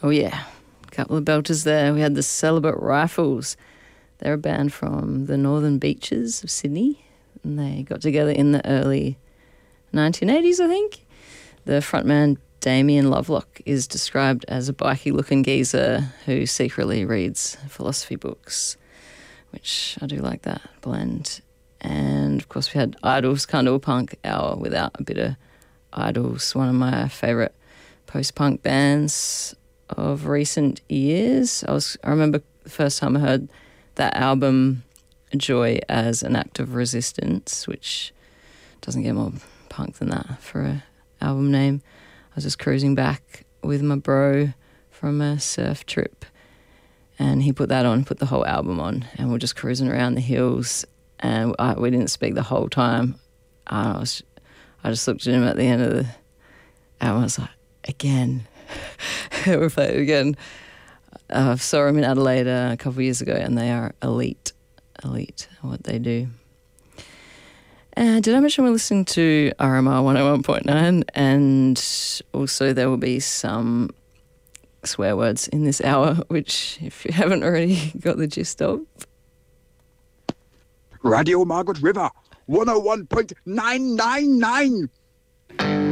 Oh, yeah. A couple of belters there. We had the Celibate Rifles. They're a band from the Northern Beaches of Sydney, and they got together in the early 1980s, I think. The frontman, Damien Lovelock, is described as a bikey-looking geezer who secretly reads philosophy books, which I do like that blend. And, of course, we had Idols, Can't Do a Punk Hour without a bit of Idols, one of my favourite post-punk bands of recent years. I remember the first time I heard that album, Joy, as an act of resistance, which doesn't get more punk than that for an album name. I was just cruising back with my bro from a surf trip, and he put that on, put the whole album on, and we're just cruising around the hills, and we didn't speak the whole time. I just looked at him at the end of the album. I was like, again. We played it again. I saw him in Adelaide a couple of years ago, and they are elite at what they do. Did I mention we're listening to RMR 101.9? And also there will be some swear words in this hour, which if you haven't already got the gist of. Radio Margaret River 101.999.